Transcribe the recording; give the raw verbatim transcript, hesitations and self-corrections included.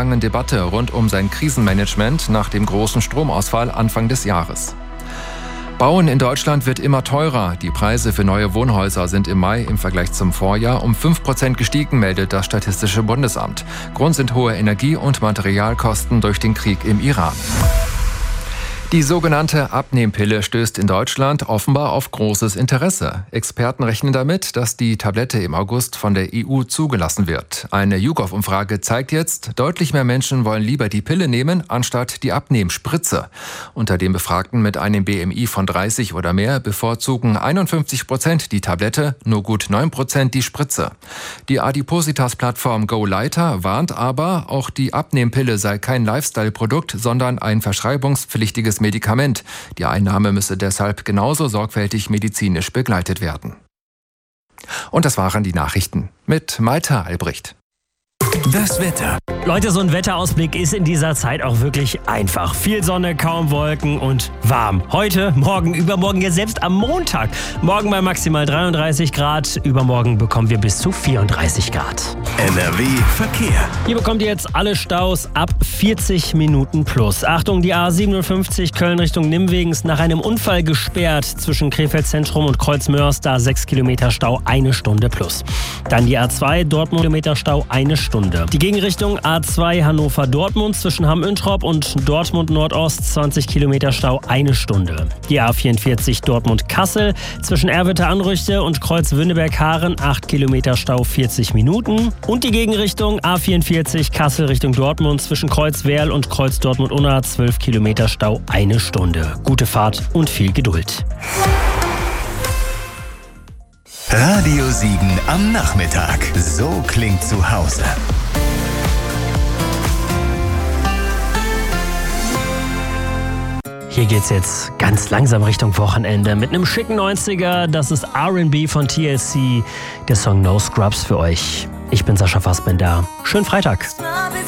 monatelangen Debatte rund um sein Krisenmanagement nach dem großen Stromausfall Anfang des Jahres. Bauen in Deutschland wird immer teurer. Die Preise für neue Wohnhäuser sind im Mai im Vergleich zum Vorjahr um fünf Prozent gestiegen, meldet das Statistische Bundesamt. Grund sind hohe Energie- und Materialkosten durch den Krieg im Iran. Die sogenannte Abnehmpille stößt in Deutschland offenbar auf großes Interesse. Experten rechnen damit, dass die Tablette im August von der E U zugelassen wird. Eine YouGov-Umfrage zeigt jetzt, deutlich mehr Menschen wollen lieber die Pille nehmen, anstatt die Abnehmspritze. Unter den Befragten mit einem B M I von dreißig oder mehr bevorzugen einundfünfzig Prozent die Tablette, nur gut neun Prozent die Spritze. Die Adipositas-Plattform GoLighter warnt aber, auch die Abnehmpille sei kein Lifestyle-Produkt, sondern ein verschreibungspflichtiges Medikament. Die Einnahme müsse deshalb genauso sorgfältig medizinisch begleitet werden. Und das waren die Nachrichten mit Malte Albrecht. Das Wetter. Leute, so ein Wetterausblick ist in dieser Zeit auch wirklich einfach. Viel Sonne, kaum Wolken und warm. Heute, morgen, übermorgen, ja selbst am Montag. Morgen bei maximal dreiunddreißig Grad, übermorgen bekommen wir bis zu vierunddreißig Grad. N R W Verkehr. Hier bekommt ihr jetzt alle Staus ab vierzig Minuten plus. Achtung, die A siebenundfünfzig Köln Richtung Nimwegen ist nach einem Unfall gesperrt zwischen Krefeld Zentrum und Kreuzmörs. Da sechs Kilometer Stau, eine Stunde plus. Dann die A zwei Dortmund Kilometer Stau, eine Stunde. Die Gegenrichtung A zwei Hannover-Dortmund zwischen Hamm-Üntrop und Dortmund-Nordost zwanzig Kilometer Stau, eine Stunde. Die A vierundvierzig Dortmund-Kassel zwischen Erwitte-Anrüchte und Kreuz-Wünneberg-Haaren acht Kilometer Stau, vierzig Minuten. Und die Gegenrichtung A vierundvierzig Kassel Richtung Dortmund zwischen Kreuz-Werl und Kreuz-Dortmund-Unna zwölf Kilometer Stau, eine Stunde. Gute Fahrt und viel Geduld. Radio Siegen am Nachmittag. So klingt zu Hause. Hier geht's jetzt ganz langsam Richtung Wochenende mit einem schicken neunziger. Das ist R and B von T L C, der Song No Scrubs für euch. Ich bin Sascha Fassbender. Schönen Freitag.